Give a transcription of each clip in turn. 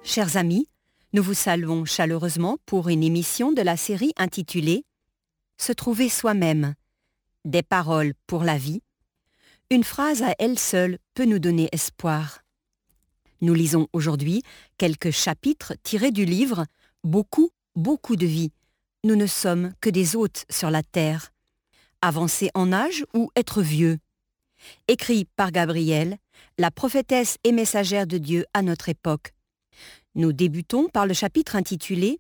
Chers amis, nous vous saluons chaleureusement pour une émission de la série intitulée « Se trouver soi-même, des paroles pour la vie ». Une phrase à elle seule peut nous donner espoir. Nous lisons aujourd'hui quelques chapitres tirés du livre « Beaucoup, beaucoup de vie. Nous ne sommes que des hôtes sur la terre. Avancer en âge ou être vieux ». Écrit par Gabrielle, la prophétesse et messagère de Dieu à notre époque. Nous débutons par le chapitre intitulé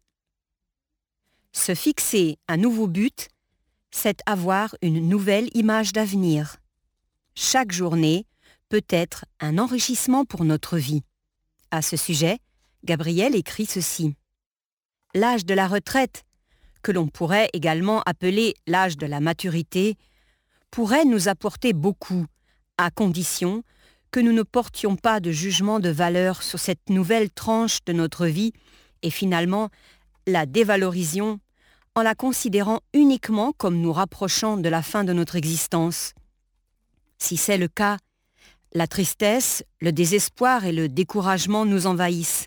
« Se fixer un nouveau but, c'est avoir une nouvelle image d'avenir. Chaque journée peut être un enrichissement pour notre vie. » À ce sujet, Gabrielle écrit ceci. « L'âge de la retraite, que l'on pourrait également appeler l'âge de la maturité, pourrait nous apporter beaucoup, à condition que nous ne portions pas de jugement de valeur sur cette nouvelle tranche de notre vie et finalement la dévalorisions en la considérant uniquement comme nous rapprochant de la fin de notre existence. Si c'est le cas, la tristesse, le désespoir et le découragement nous envahissent.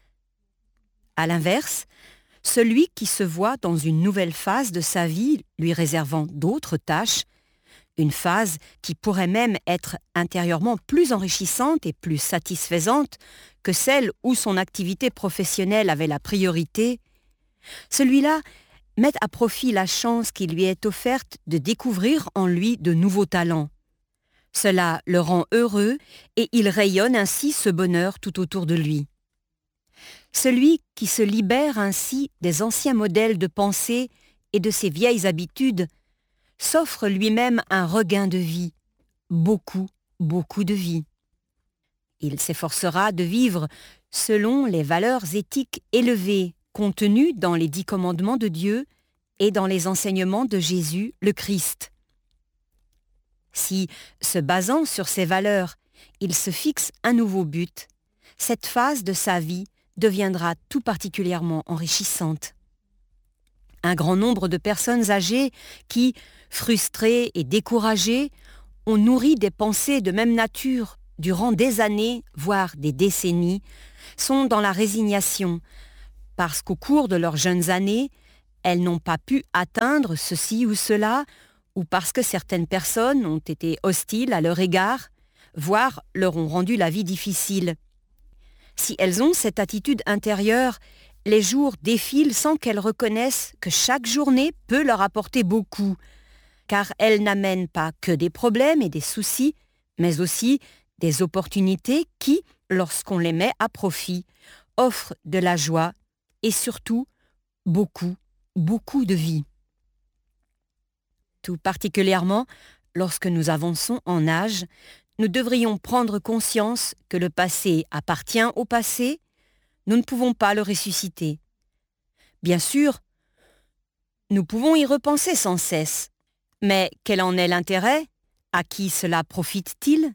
À l'inverse, celui qui se voit dans une nouvelle phase de sa vie lui réservant d'autres tâches, une phase qui pourrait même être intérieurement plus enrichissante et plus satisfaisante que celle où son activité professionnelle avait la priorité, celui-là met à profit la chance qui lui est offerte de découvrir en lui de nouveaux talents. Cela le rend heureux et il rayonne ainsi ce bonheur tout autour de lui. Celui qui se libère ainsi des anciens modèles de pensée et de ses vieilles habitudes s'offre lui-même un regain de vie, beaucoup, beaucoup de vie. Il s'efforcera de vivre selon les valeurs éthiques élevées contenues dans les 10 commandements de Dieu et dans les enseignements de Jésus le Christ. Si, se basant sur ces valeurs, il se fixe un nouveau but, cette phase de sa vie deviendra tout particulièrement enrichissante. Un grand nombre de personnes âgées qui, frustrées et découragées, ont nourri des pensées de même nature durant des années, voire des décennies, sont dans la résignation, parce qu'au cours de leurs jeunes années, elles n'ont pas pu atteindre ceci ou cela, ou parce que certaines personnes ont été hostiles à leur égard, voire leur ont rendu la vie difficile. Si elles ont cette attitude intérieure, les jours défilent sans qu'elles reconnaissent que chaque journée peut leur apporter beaucoup, car elles n'amènent pas que des problèmes et des soucis, mais aussi des opportunités qui, lorsqu'on les met à profit, offrent de la joie et surtout beaucoup, beaucoup de vie. Tout particulièrement, lorsque nous avançons en âge, nous devrions prendre conscience que le passé appartient au passé. Nous ne pouvons pas le ressusciter. Bien sûr, nous pouvons y repenser sans cesse. Mais quel en est l'intérêt? À qui cela profite-t-il?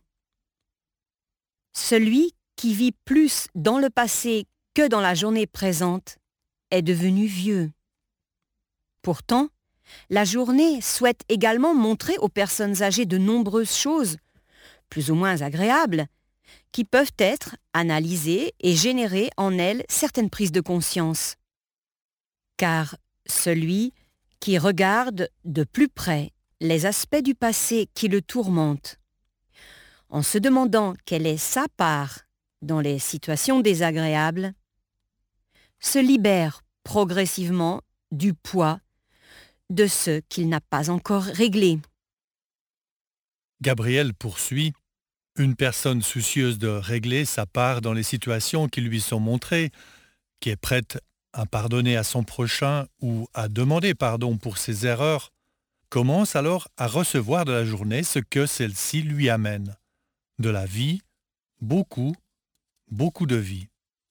Celui qui vit plus dans le passé que dans la journée présente est devenu vieux. Pourtant, la journée souhaite également montrer aux personnes âgées de nombreuses choses, plus ou moins agréables, qui peuvent être analysées et générer en elles certaines prises de conscience. Car celui qui regarde de plus près les aspects du passé qui le tourmentent, en se demandant quelle est sa part dans les situations désagréables, se libère progressivement du poids de ce qu'il n'a pas encore réglé. Gabrielle poursuit. Une personne soucieuse de régler sa part dans les situations qui lui sont montrées, qui est prête à pardonner à son prochain ou à demander pardon pour ses erreurs, commence alors à recevoir de la journée ce que celle-ci lui amène. De la vie, beaucoup, beaucoup de vie.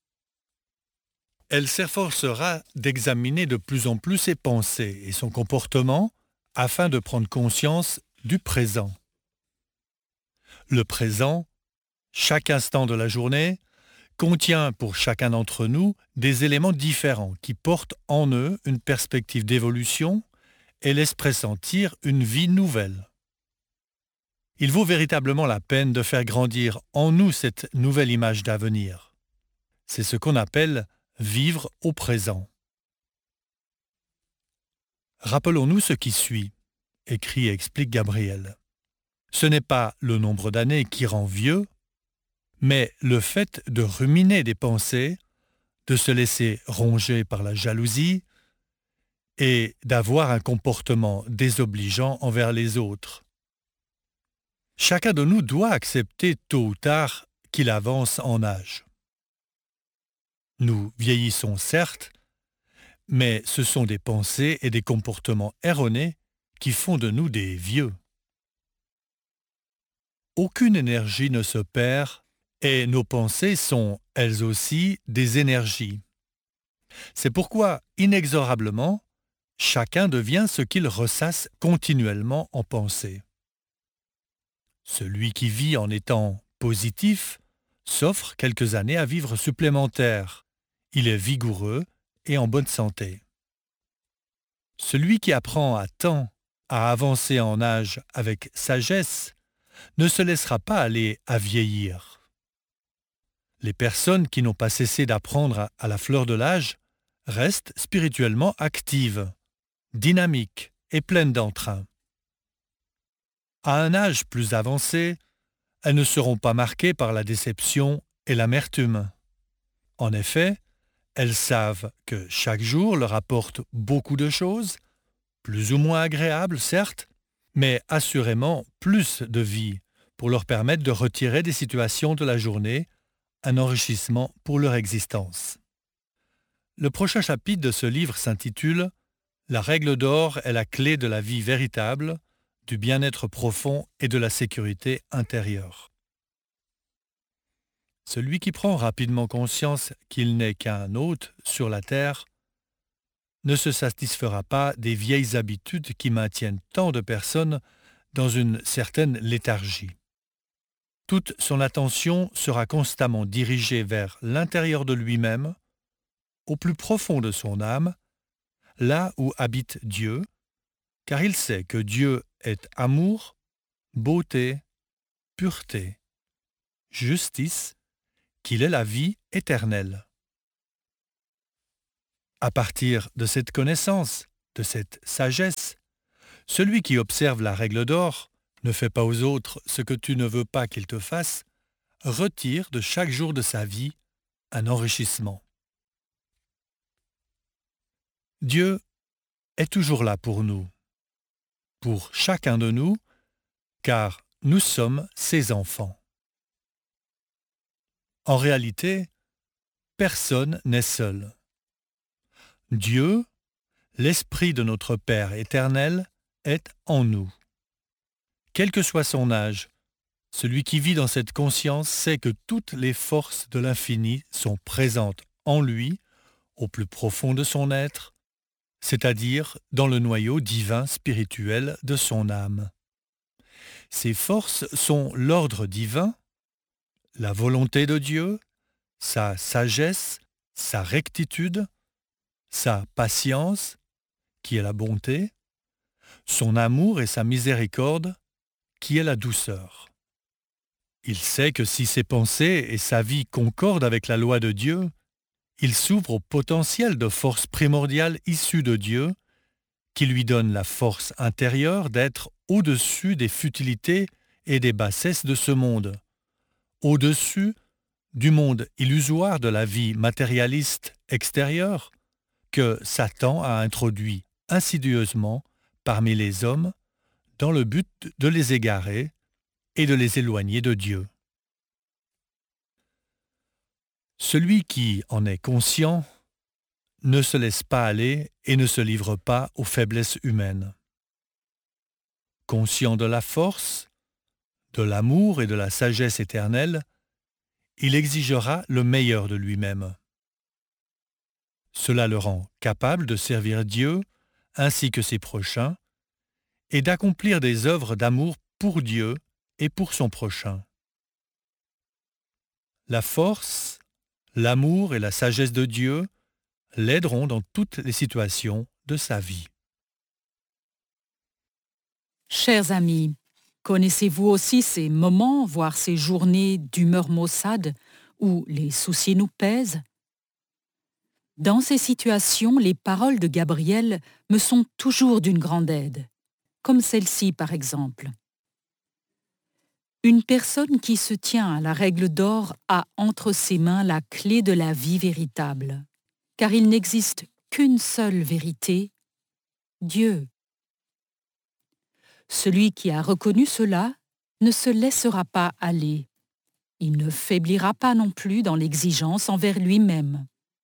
Elle s'efforcera d'examiner de plus en plus ses pensées et son comportement afin de prendre conscience du présent. Le présent, chaque instant de la journée, contient pour chacun d'entre nous des éléments différents qui portent en eux une perspective d'évolution et laissent pressentir une vie nouvelle. Il vaut véritablement la peine de faire grandir en nous cette nouvelle image d'avenir. C'est ce qu'on appelle vivre au présent. Rappelons-nous ce qui suit, écrit et explique Gabriel. Ce n'est pas le nombre d'années qui rend vieux, mais le fait de ruminer des pensées, de se laisser ronger par la jalousie et d'avoir un comportement désobligeant envers les autres. Chacun de nous doit accepter tôt ou tard qu'il avance en âge. Nous vieillissons certes, mais ce sont des pensées et des comportements erronés qui font de nous des vieux. Aucune énergie ne se perd et nos pensées sont, elles aussi, des énergies. C'est pourquoi, inexorablement, chacun devient ce qu'il ressasse continuellement en pensée. Celui qui vit en étant positif s'offre quelques années à vivre supplémentaires. Il est vigoureux et en bonne santé. Celui qui apprend à temps à avancer en âge avec sagesse ne se laissera pas aller à vieillir. Les personnes qui n'ont pas cessé d'apprendre à la fleur de l'âge restent spirituellement actives, dynamiques et pleines d'entrain. À un âge plus avancé, elles ne seront pas marquées par la déception et l'amertume. En effet, elles savent que chaque jour leur apporte beaucoup de choses, plus ou moins agréables certes, mais assurément plus de vie pour leur permettre de retirer des situations de la journée un enrichissement pour leur existence. Le prochain chapitre de ce livre s'intitule « La règle d'or est la clé de la vie véritable, du bien-être profond et de la sécurité intérieure. » Celui qui prend rapidement conscience qu'il n'est qu'un hôte sur la terre ne se satisfera pas des vieilles habitudes qui maintiennent tant de personnes dans une certaine léthargie. Toute son attention sera constamment dirigée vers l'intérieur de lui-même, au plus profond de son âme, là où habite Dieu, car il sait que Dieu est amour, beauté, pureté, justice, qu'il est la vie éternelle. À partir de cette connaissance, de cette sagesse, celui qui observe la règle d'or, ne fais pas aux autres ce que tu ne veux pas qu'ils te fassent, retire de chaque jour de sa vie un enrichissement. Dieu est toujours là pour nous, pour chacun de nous, car nous sommes ses enfants. En réalité, personne n'est seul. Dieu, l'Esprit de notre Père éternel, est en nous. Quel que soit son âge, celui qui vit dans cette conscience sait que toutes les forces de l'infini sont présentes en lui, au plus profond de son être, c'est-à-dire dans le noyau divin spirituel de son âme. Ces forces sont l'ordre divin, la volonté de Dieu, sa sagesse, sa rectitude, sa patience, qui est la bonté, son amour et sa miséricorde, qui est la douceur. Il sait que si ses pensées et sa vie concordent avec la loi de Dieu, il s'ouvre au potentiel de force primordiale issue de Dieu, qui lui donne la force intérieure d'être au-dessus des futilités et des bassesses de ce monde, au-dessus du monde illusoire de la vie matérialiste extérieure que Satan a introduit insidieusement parmi les hommes dans le but de les égarer et de les éloigner de Dieu. Celui qui en est conscient ne se laisse pas aller et ne se livre pas aux faiblesses humaines. Conscient de la force, de l'amour et de la sagesse éternelle, il exigera le meilleur de lui-même. Cela le rend capable de servir Dieu ainsi que ses prochains et d'accomplir des œuvres d'amour pour Dieu et pour son prochain. La force, l'amour et la sagesse de Dieu l'aideront dans toutes les situations de sa vie. Chers amis, connaissez-vous aussi ces moments, voire ces journées d'humeur maussade, où les soucis nous pèsent. Dans ces situations, les paroles de Gabriel me sont toujours d'une grande aide, comme celle-ci par exemple. Une personne qui se tient à la règle d'or a entre ses mains la clé de la vie véritable, car il n'existe qu'une seule vérité, Dieu. Celui qui a reconnu cela ne se laissera pas aller. Il ne faiblira pas non plus dans l'exigence envers lui-même.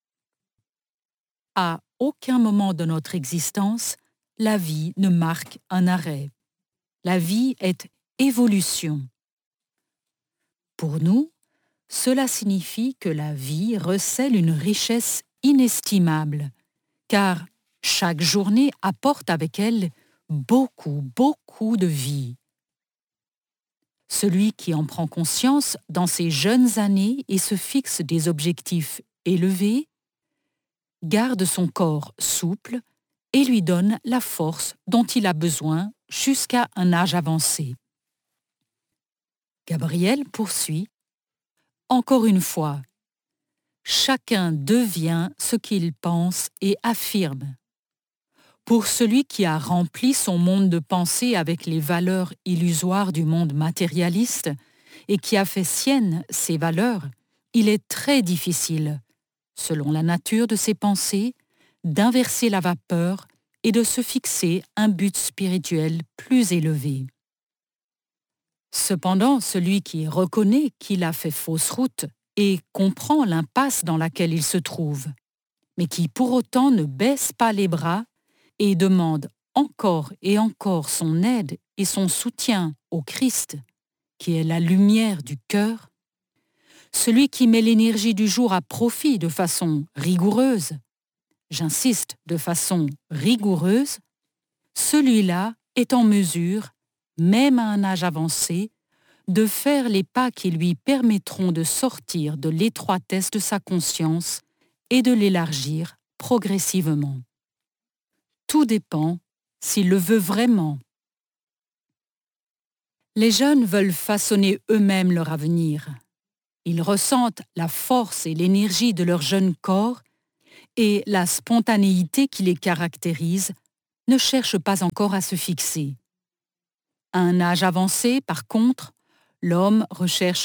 À aucun moment de notre existence, la vie ne marque un arrêt. La vie est évolution. Pour nous, cela signifie que la vie recèle une richesse inestimable, car chaque journée apporte avec elle beaucoup de vie. Celui qui en prend conscience dans ses jeunes années et se fixe des objectifs élevés, garde son corps souple et lui donne la force dont il a besoin jusqu'à un âge avancé. Gabriel poursuit. Encore une fois, chacun devient ce qu'il pense et affirme. Pour celui qui a rempli son monde de pensée avec les valeurs illusoires du monde matérialiste et qui a fait sienne ces valeurs, il est très difficile, selon la nature de ses pensées, d'inverser la vapeur et de se fixer un but spirituel plus élevé. Cependant, celui qui reconnaît qu'il a fait fausse route et comprend l'impasse dans laquelle il se trouve, mais qui pour autant ne baisse pas les bras et demande encore et encore son aide et son soutien au Christ, qui est la lumière du cœur, celui qui met l'énergie du jour à profit de façon rigoureuse, j'insiste, de façon rigoureuse, celui-là est en mesure, même à un âge avancé, de faire les pas qui lui permettront de sortir de l'étroitesse de sa conscience et de l'élargir progressivement. Tout dépend s'il le veut vraiment. Les jeunes veulent façonner eux-mêmes leur avenir. Ils ressentent la force et l'énergie de leur jeune corps et la spontanéité qui les caractérise ne cherche pas encore à se fixer. À un âge avancé, par contre, l'homme recherche